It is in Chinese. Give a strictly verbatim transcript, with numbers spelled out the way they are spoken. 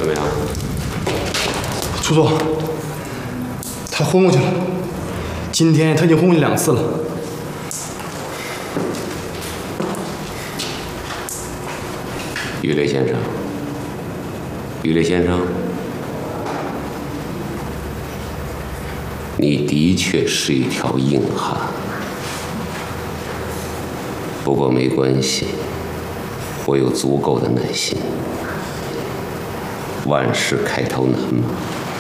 怎么样？ 楚总，他昏过去了。今天他已经昏过去两次了。 于雷先生，于雷先生，你的确是一条硬汉。不过没关系，我有足够的耐心。万事开头难嘛。